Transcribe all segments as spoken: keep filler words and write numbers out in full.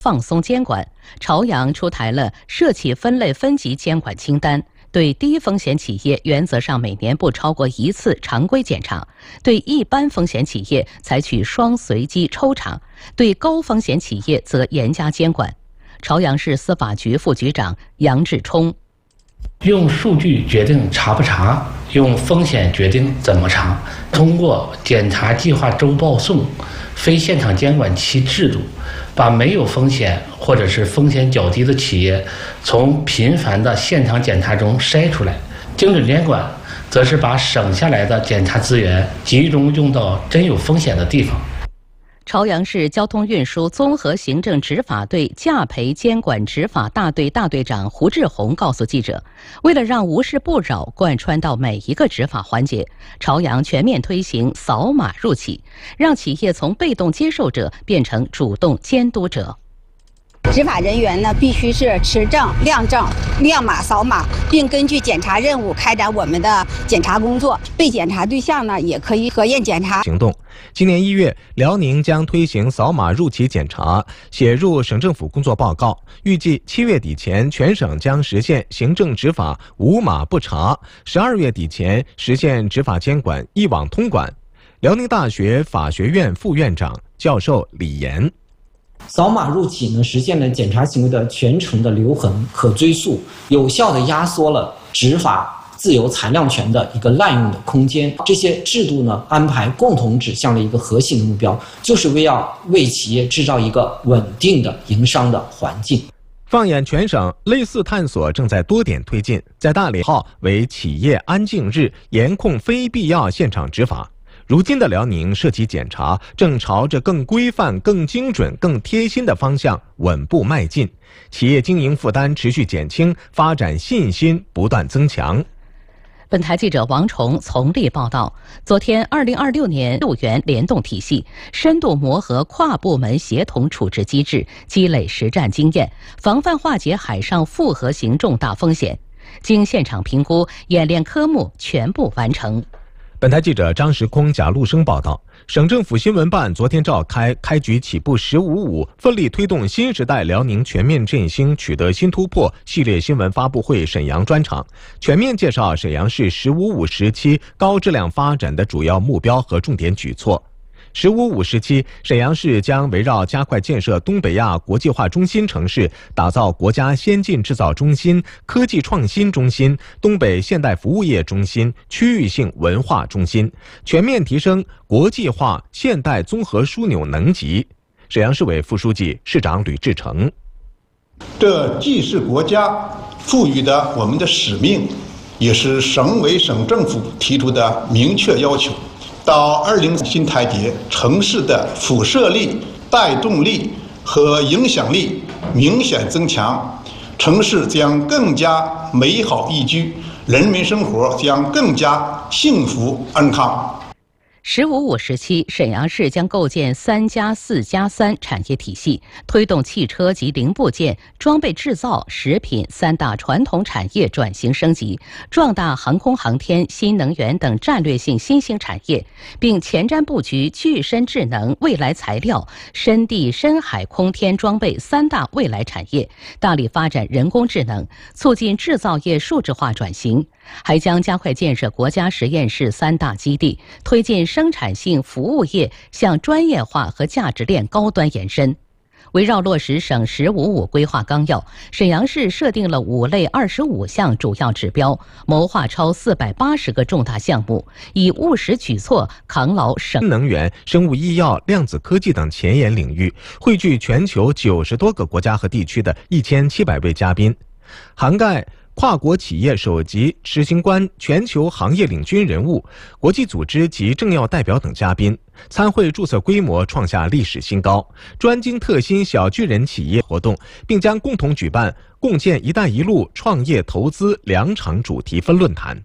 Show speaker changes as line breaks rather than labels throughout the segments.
放松监管，朝阳出台了涉企分类分级监管清单，对低风险企业原则上每年不超过一次常规检查，对一般风险企业采取双随机抽查，对高风险企业则严加监管。朝阳市司法局副局长杨志冲：
用数据决定查不查，用风险决定怎么查。通过检查计划周报送、非现场监管期制度，把没有风险或者是风险较低的企业从频繁的现场检查中筛出来。精准监管则是把省下来的检查资源集中用到真有风险的地方。
朝阳市交通运输综合行政执法队驾培监管执法大队大队长胡志红告诉记者，为了让无事不扰贯穿到每一个执法环节，朝阳全面推行扫码入企，让企业从被动接受者变成主动监督者。
执法人员呢，必须是持证、亮证、亮码、扫码，并根据检查任务开展我们的检查工作。被检查对象呢，也可以核验检查
行动。今年一月，辽宁将推行扫码入企检查，写入省政府工作报告。预计七月底前，全省将实现行政执法无码不查；十二月底前实现执法监管一网通管。辽宁大学法学院副院长、教授李岩。
扫码入企呢，实现了检查行为的全程的留痕可追溯，有效地压缩了执法自由裁量权的一个滥用的空间。这些制度呢，安排共同指向了一个核心的目标，就是为要为企业制造一个稳定的营商的环境。
放眼全省，类似探索正在多点推进。在大连号为企业安静日，严控非必要现场执法。如今的辽宁涉企检查正朝着更规范、更精准、更贴心的方向稳步迈进，企业经营负担持续减轻，发展信心不断增强。
本台记者王崇从丽报道，昨天二零二六年六元联动体系深度磨合跨部门协同处置机制，积累实战经验，防范化解海上复合型重大风险。经现场评估，演练科目全部完成。
本台记者张时空、贾路生报道，省政府新闻办昨天召开开局起步十五五，奋力推动新时代辽宁全面振兴取得新突破系列新闻发布会沈阳专场，全面介绍沈阳市十五五时期高质量发展的主要目标和重点举措。十五五时期，沈阳市将围绕加快建设东北亚国际化中心城市，打造国家先进制造中心、科技创新中心、东北现代服务业中心、区域性文化中心，全面提升国际化现代综合枢纽能级。沈阳市委副书记、市长吕志成：
这既是国家赋予的我们的使命，也是省委省政府提出的明确要求。到二零新台阶，城市的辐射力、带动力和影响力明显增强，城市将更加美好宜居，人民生活将更加幸福安康。
十五五时期，沈阳市将构建三加四加三产业体系，推动汽车及零部件、装备制造、食品三大传统产业转型升级，壮大航空航天、新能源等战略性新兴产业，并前瞻布局具身智能、未来材料、深地深海空天装备三大未来产业，大力发展人工智能，促进制造业数字化转型。还将加快建设国家实验室三大基地，推进生产性服务业向专业化和价值链高端延伸。围绕落实省十五五规划纲要，沈阳市设定了五类二十五项主要指标，谋划超四百八十个重大项目，以务实举措扛牢省
能源、生物医药、量子科技等前沿领域，汇聚全球九十多个国家和地区的一千七百位嘉宾，涵盖跨国企业首级执行官、全球行业领军人物、国际组织及政要代表等嘉宾。参会注册规模创下历史新高，专精特新小巨人企业活动，并将共同举办共建“一带一路”创业投资两场主题分论坛。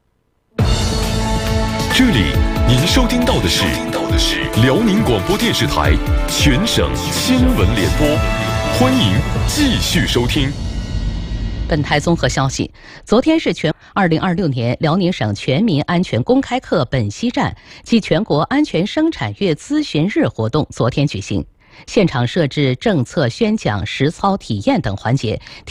这里您收听到的是辽宁广播电视台全省新闻联播，欢迎继续收听。
本台综合消息，昨天是全二零二六年辽宁省全民安全公开课本溪站暨全国安全生产月咨询日活动昨天举行。 现场设置政策宣讲、实操体验等环节，提